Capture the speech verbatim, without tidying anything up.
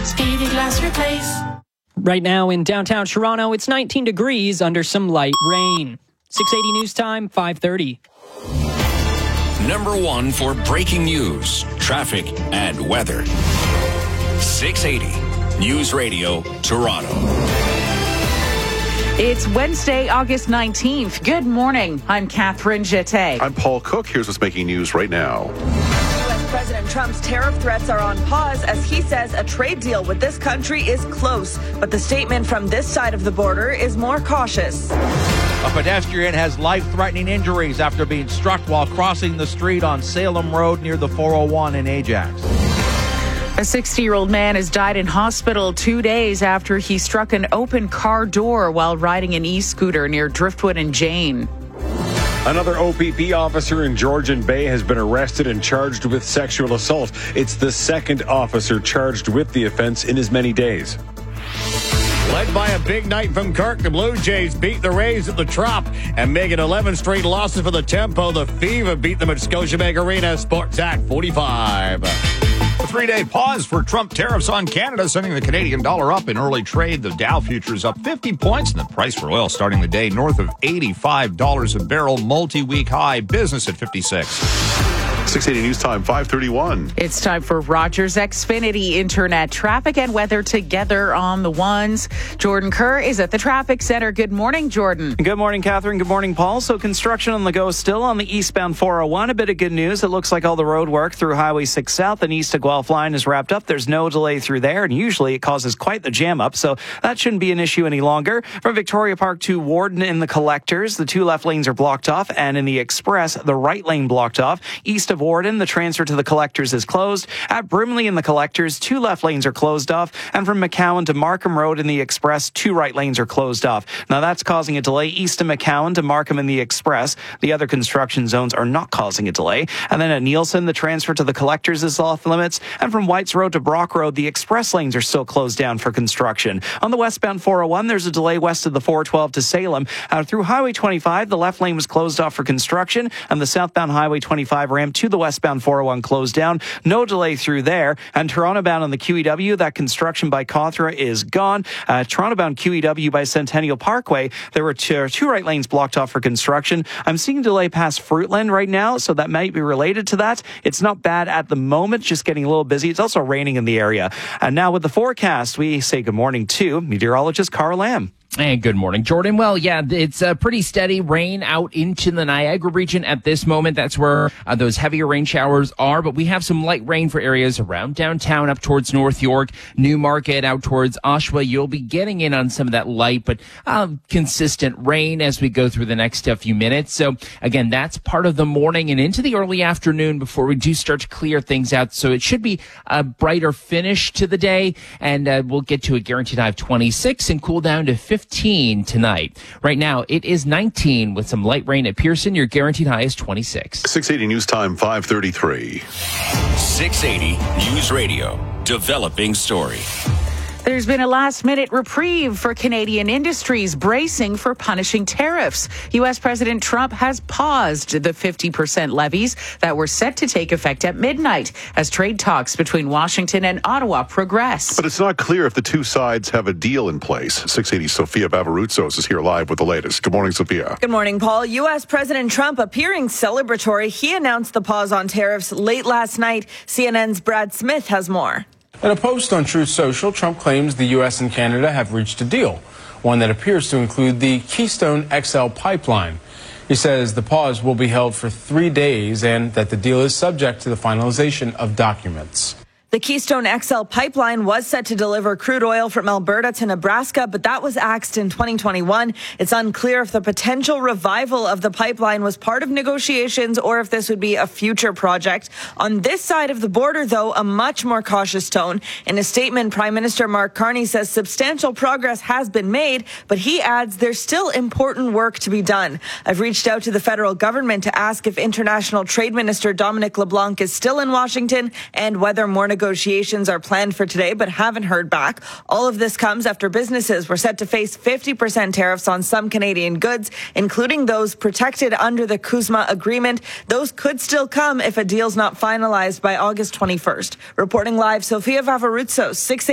Speedy Glass Replace. Right now in downtown Toronto, it's nineteen degrees under some light rain. six eighty News Time, five thirty. Number one for breaking news, traffic, and weather. six eighty News Radio, Toronto. It's Wednesday, August nineteenth. Good morning. I'm Catherine Jeté. I'm Paul Cook. Here's what's making news right now. U S President Trump's tariff threats are on pause as he says a trade deal with this country is close. But the statement from this side of the border is more cautious. A pedestrian has life-threatening injuries after being struck while crossing the street on Salem Road near the four oh one in Ajax. A sixty-year-old man has died in hospital two days after he struck an open car door while riding an e-scooter near Driftwood and Jane. Another O P P officer in Georgian Bay has been arrested and charged with sexual assault. It's the second officer charged with the offense in as many days. Led by a big night from Kirk, the Blue Jays beat the Rays at the Trop and making eleven straight losses for the Tempo. The Fever beat them at Scotiabank Arena. Sportsac forty-five. A three-day pause for Trump tariffs on Canada, sending the Canadian dollar up in early trade. The Dow futures up fifty points, and the price for oil starting the day north of eighty-five dollars a barrel. Multi-week high, business at fifty-six. six eighty News Time, five thirty-one. It's time for Rogers Xfinity Internet traffic and weather together on the ones. Jordan Kerr is at the traffic center. Good morning, Jordan. Good morning, Catherine. Good morning, Paul. So construction on the go still on the eastbound four oh one. A bit of good news. It looks like all the road work through Highway six South and east to Guelph line is wrapped up. There's no delay through there, and usually it causes quite the jam up, so that shouldn't be an issue any longer. From Victoria Park to Warden in the collectors, the two left lanes are blocked off, and in the express, the right lane blocked off. East of Warden, the transfer to the collectors is closed. At Brimley in the collectors, two left lanes are closed off, and from McCowan to Markham Road in the express, two right lanes are closed off. Now that's causing a delay east of McCowan to Markham in the express. The other construction zones are not causing a delay. And then at Nielsen, the transfer to the collectors is off limits, and from Whites Road to Brock Road, the express lanes are still closed down for construction. On the westbound four oh one, there's a delay west of the four twelve to Salem. Out through Highway twenty-five, the left lane was closed off for construction, and the southbound Highway twenty-five ramp to the westbound four oh one closed down. No delay through there. And Toronto bound on the Q E W, that construction by Cawthra is gone. Uh, Toronto bound Q E W by Centennial Parkway, there were two, two right lanes blocked off for construction. I'm seeing delay past Fruitland right now, so that might be related to that. It's not bad at the moment, just getting a little busy. It's also raining in the area. And now with the forecast, we say good morning to meteorologist Carl Lamb. And good morning, Jordan. Well, yeah, it's a pretty steady rain out into the Niagara region at this moment. That's where uh, those heavier rain showers are. But we have some light rain for areas around downtown, up towards North York, Newmarket, out towards Oshawa. You'll be getting in on some of that light but uh, consistent rain as we go through the next uh, few minutes. So, again, that's part of the morning and into the early afternoon before we do start to clear things out. So it should be a brighter finish to the day, and uh, we'll get to a guaranteed high of twenty-six and cool down to fifteen tonight. Right now, it is nineteen with some light rain at Pearson. Your guaranteed high is twenty-six. six eighty News Time, five thirty-three. six eighty News Radio, developing story. There's been a last-minute reprieve for Canadian industries bracing for punishing tariffs. U S President Trump has paused the fifty percent levies that were set to take effect at midnight as trade talks between Washington and Ottawa progress. But it's not clear if the two sides have a deal in place. six eighty Sophia Vavarutsos is here live with the latest. Good morning, Sophia. Good morning, Paul. U S President Trump appearing celebratory. He announced the pause on tariffs late last night. C N N's Brad Smith has more. In a post on Truth Social, Trump claims the U S and Canada have reached a deal, one that appears to include the Keystone X L pipeline. He says the pause will be held for three days and that the deal is subject to the finalization of documents. The Keystone X L pipeline was set to deliver crude oil from Alberta to Nebraska, but that was axed in twenty twenty-one. It's unclear if the potential revival of the pipeline was part of negotiations or if this would be a future project. On this side of the border, though, a much more cautious tone. In a statement, Prime Minister Mark Carney says substantial progress has been made, but he adds there's still important work to be done. I've reached out to the federal government to ask if International Trade Minister Dominic LeBlanc is still in Washington and whether more negotiations are planned for today, but haven't heard back. All of this comes after businesses were set to face fifty percent tariffs on some Canadian goods, including those protected under the CUSMA agreement. Those could still come if a deal's not finalized by August twenty-first. Reporting live, Sophia Vavarutsos, six